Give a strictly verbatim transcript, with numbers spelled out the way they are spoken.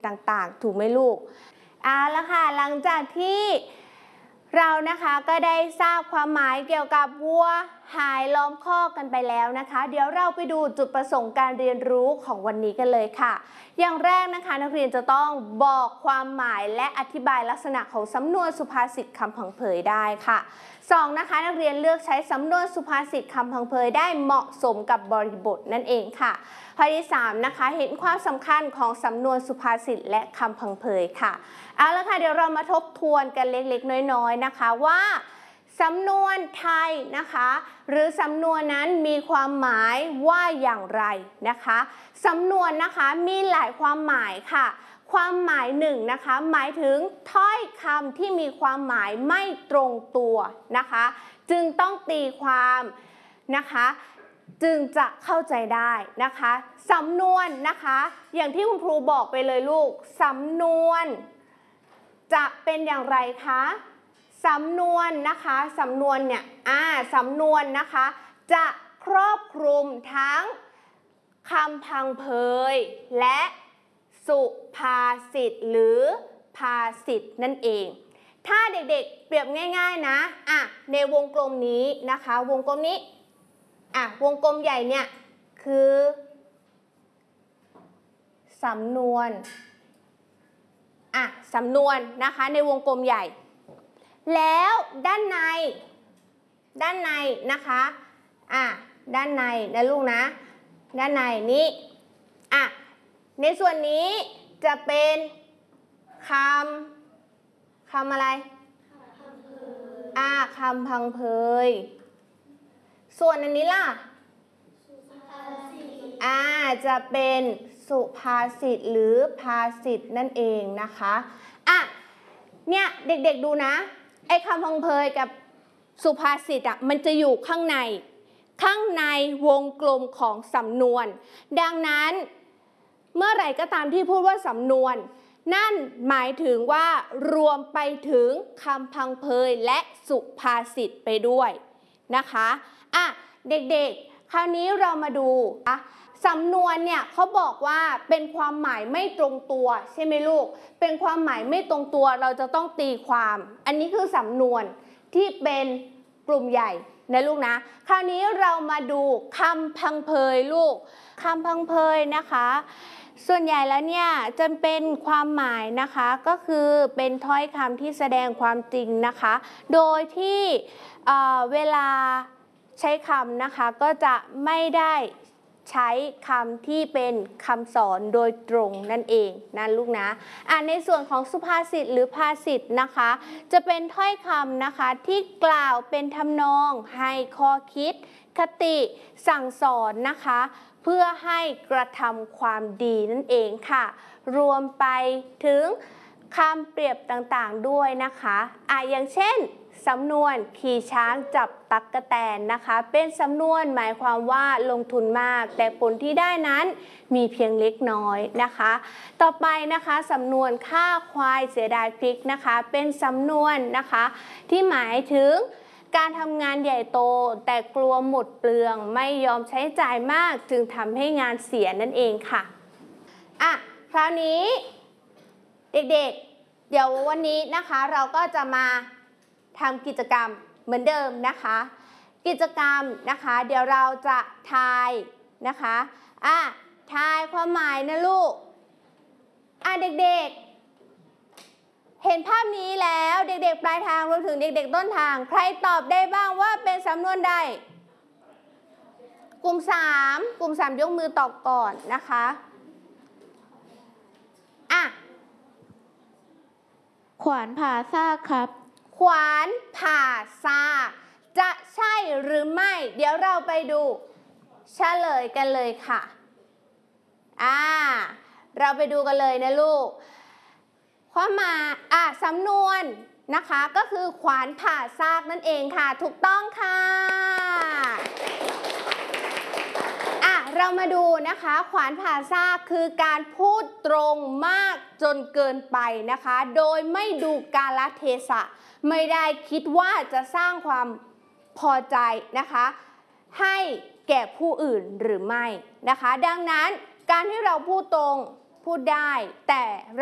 ต่างๆถูกไหมลูกเอาละค่ะหลังจากที่เรานะคะก็ได้ทราบความหมายเกี่ยวกับวัวหายล้อมคอกกันไปแล้วนะคะเดี๋ยวเราไปดูจุดประสงค์การเรียนรู้ของวันนี้กันเลยค่ะอย่างแรกนะคะนักเรียนจะต้องบอกความหมายและอธิบายลักษณะของสำนวนสุภาษิตคำพังเพยได้ค่ะสองนะคะนักเรียนเลือกใช้สำนวนสุภาษิตคำพังเพยได้เหมาะสมกับบริบทนั่นเองค่ะข้อที่สามนะคะเห็นความสำคัญของสำนวนสุภาษิตและคำพังเพยค่ะเอาละค่ะเดี๋ยวเรามาทบทวนกันเล็กๆน้อยๆนะคะว่าสำนวนไทยนะคะหรือสำนวนนั้นมีความหมายว่าอย่างไรนะคะสำนวนนะคะมีหลายความหมายค่ะความหมายหนึ่งนะคะหมายถึงถ้อยคำที่มีความหมายไม่ตรงตัวนะคะจึงต้องตีความนะคะจึงจะเข้าใจได้นะคะสำนวนนะคะอย่างที่คุณครูบอกไปเลยลูกสำนวนจะเป็นอย่างไรคะสำนวนนะคะสำนวนเนี่ยอ่าสำนวนนะคะจะครอบคลุมทั้งคำพังเพยและสุภาษิตหรือภาษิตนั่นเองถ้าเด็กๆเปรียบง่ายๆนะอ่ะในวงกลมนี้นะคะวงกลมนี้อ่ะวงกลมใหญ่เนี่ยคือสำนวนอ่ะสำนวนนะคะในวงกลมใหญ่แล้วด้านในด้านในนะคะอ่ะด้านในนะลูกนะด้านในนี้อ่ะในส่วนนี้จะเป็นคำคำอะไรอ่ะคำพังเพยส่วนอันนี้ล่ะอ่าจะเป็นสุภาษิตหรือภาษิตนั่นเองนะคะอ่ะเนี่ยเด็กๆดูนะไอ้คำพังเพยกับสุภาษิตอ่ะมันจะอยู่ข้างในข้างในวงกลมของสำนวนดังนั้นเมื่อไหร่ก็ตามที่พูดว่าสำนวนนั่นหมายถึงว่ารวมไปถึงคำพังเพยและสุภาษิตไปด้วยนะคะอ่ะเด็กๆคราวนี้เรามาดูอ่ะสำนวนเนี่ยเขาบอกว่าเป็นความหมายไม่ตรงตัวใช่ไหมลูกเป็นความหมายไม่ตรงตัวเราจะต้องตีความอันนี้คือสำนวนที่เป็นกลุ่มใหญ่นะลูกนะคราวนี้เรามาดูคำพังเพยลูกคำพังเพยนะคะส่วนใหญ่แล้วเนี่ยจะเป็นความหมายนะคะก็คือเป็นถ้อยคำที่แสดงความจริงนะคะโดยที่เอ่อเวลาใช้คำนะคะก็จะไม่ได้ใช้คำที่เป็นคำสอนโดยตรงนั่นเองนะลูกนะอ่ะในส่วนของสุภาษิตหรือภาษิตนะคะจะเป็นถ้อยคำนะคะที่กล่าวเป็นทำนองให้ข้อคิดคติสั่งสอนนะคะเพื่อให้กระทำความดีนั่นเองค่ะรวมไปถึงคำเปรียบต่างๆด้วยนะคะอ่ะอย่างเช่นสำนวนขี่ช้างจับตั๊กแตนนะคะเป็นสำนวนหมายความว่าลงทุนมากแต่ผลที่ได้นั้นมีเพียงเล็กน้อยนะคะต่อไปนะคะสำนวนฆ่าควายเสียดายพริกนะคะเป็นสำนวนนะคะที่หมายถึงการทำงานใหญ่โตแต่กลัวหมดเปลืองไม่ยอมใช้จ่ายมากจึงทำให้งานเสียนั่นเองค่ะอ่ะคราวนี้เด็กๆเดี๋ยววันนี้นะคะเราก็จะมาทำกิจกรรมเหมือนเดิมนะคะกิจกรรมนะคะเดี๋ยวเราจะทายนะคะอ่ะทายความหมายนะลูกอ่ะเด็กๆเห็นภาพนี้แล้วเด็กๆปลายทางรวมถึงเด็กๆต้นทางใครตอบได้บ้างว่าเป็นสำนวนใดกลุ่มสามกลุ่มสามยกมือตอบก่อนนะคะอ่ะขวานผ่าซากครับขวานผ่าซากจะใช่หรือไม่เดี๋ยวเราไปดูเฉลยกันเลยค่ะอ่าเราไปดูกันเลยนะลูกความหมายอ่ะสำนวนนะคะก็คือขวานผ่าซากนั่นเองค่ะถูกต้องค่ะอ่ะเรามาดูนะคะขวานผ่าซากคือการพูดตรงมากจนเกินไปนะคะโดยไม่ดูกาลเทศะไม่ได้คิดว่าจะสร้างความพอใจนะคะให้แก่ผู้อื่นหรือไม่นะคะดังนั้นการที่เราพูดตรงพูดได้แต่